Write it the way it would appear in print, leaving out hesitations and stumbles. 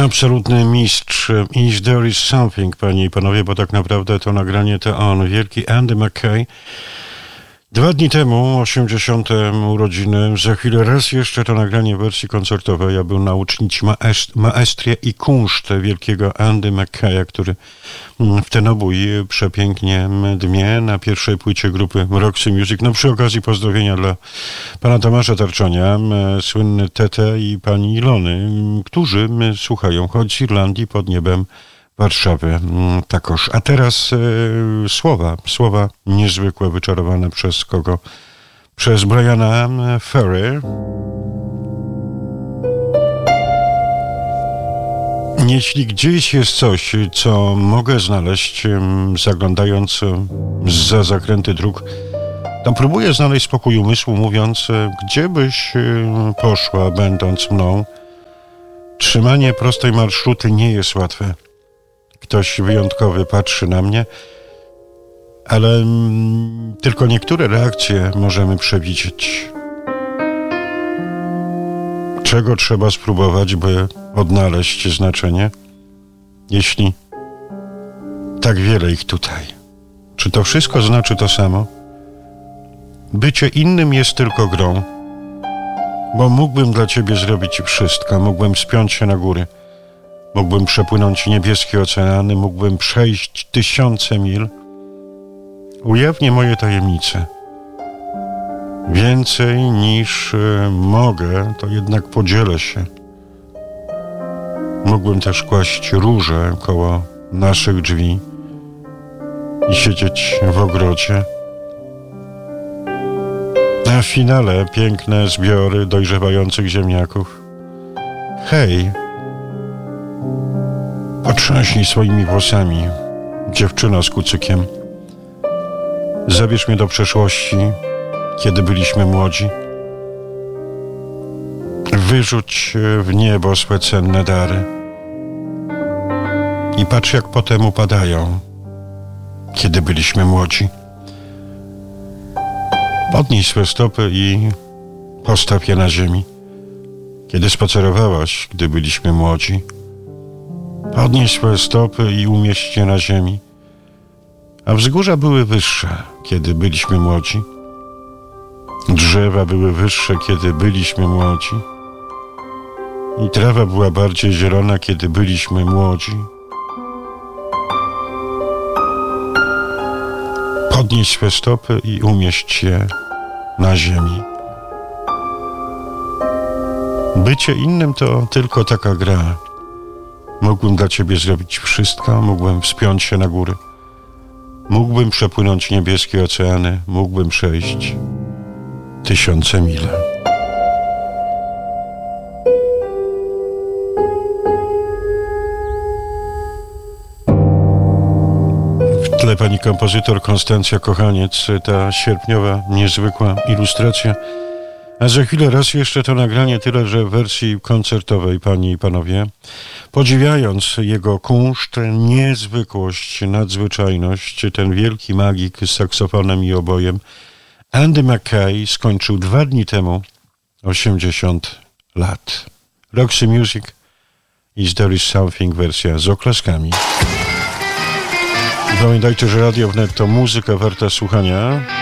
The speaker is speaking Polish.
Absolutny mistrz. Is There Is Something, panie i panowie, bo tak naprawdę to nagranie to on, wielki Andy McKay. 2 dni temu, 80. urodziny, za chwilę raz jeszcze to nagranie w wersji koncertowej, aby naucznić maestrię i kunszt wielkiego Andy McKaya, który w ten obój przepięknie dmie na pierwszej płycie grupy Roxy Music. No przy okazji pozdrowienia dla pana Tomasza Tarczonia, słynny Tete i pani Ilony, którzy słuchają choć z Irlandii pod niebem Warszawy takoż. A teraz słowa niezwykłe, wyczarowane przez kogo? Przez Briana Ferry. Jeśli gdzieś jest coś, co mogę znaleźć, zaglądając zza zakręty dróg, to próbuję znaleźć spokój umysłu, mówiąc, gdzie byś poszła, będąc mną. Trzymanie prostej marszruty nie jest łatwe. Ktoś wyjątkowy patrzy na mnie, ale tylko niektóre reakcje możemy przewidzieć. Czego trzeba spróbować, by odnaleźć znaczenie, jeśli tak wiele ich tutaj? Czy to wszystko znaczy to samo? Bycie innym jest tylko grą, bo mógłbym dla ciebie zrobić wszystko, mógłbym wspiąć się na góry, mógłbym przepłynąć niebieskie oceany, mógłbym przejść 1000 mil. Ujawnię moje tajemnice. Więcej niż mogę, to jednak podzielę się. Mógłbym też kłaść róże koło naszych drzwi i siedzieć w ogrodzie. A w finale piękne zbiory dojrzewających ziemniaków. Hej! Potrząśnij swoimi włosami, dziewczyno z kucykiem. Zabierz mnie do przeszłości, kiedy byliśmy młodzi. Wyrzuć w niebo swe cenne dary i patrz, jak potem upadają, kiedy byliśmy młodzi. Podnieś swe stopy i postaw je na ziemi, kiedy spacerowałaś, gdy byliśmy młodzi. Podnieś swoje stopy i umieść je na ziemi. A wzgórza były wyższe, kiedy byliśmy młodzi. Drzewa były wyższe, kiedy byliśmy młodzi. I trawa była bardziej zielona, kiedy byliśmy młodzi. Podnieś swe stopy i umieść je na ziemi. Bycie innym to tylko taka gra. Mógłbym dla ciebie zrobić wszystko, mógłbym wspiąć się na góry, mógłbym przepłynąć niebieskie oceany, mógłbym przejść 1000 mil. W tle pani kompozytor Konstancja Kochaniec, ta sierpniowa, niezwykła ilustracja. A za chwilę raz jeszcze to nagranie, tyle że w wersji koncertowej, panie i panowie. Podziwiając jego kunszt, niezwykłość, nadzwyczajność, ten wielki magik z saksofonem i obojem, Andy McKay skończył 2 dni temu 80 lat. Roxy Music, Is There Is Something, wersja z oklaskami. Pamiętajcie, że Radio Wnet to muzyka warta słuchania.